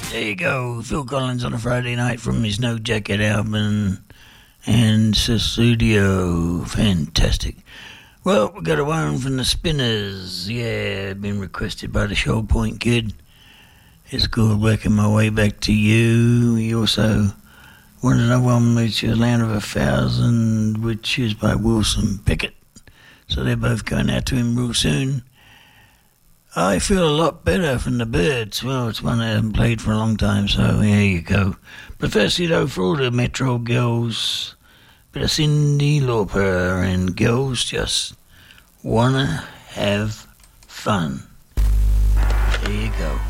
There you go, Phil Collins on a Friday night from his No Jacket album and Studio. Fantastic. Well, we got a one from the Spinners. Yeah, been requested by the Shoal Point Kid. It's called Working My Way Back to You. He also wanted another one, which is Land of 1,000, which is by Wilson Pickett. So they're both going out to him real soon. I Feel a Lot Better from the Byrds. Well, it's one I haven't played for a long time, so there you go. But firstly, though, for all the Metro girls, bit of Cyndi Lauper and Girls Just Wanna Have Fun. There you go.